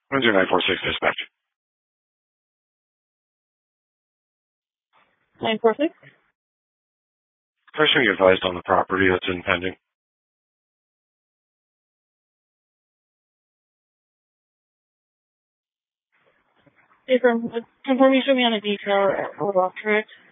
Windsor 946 dispatch. 946? Person advised on the property that's impending. Confirm you show me on the detail or walk correct?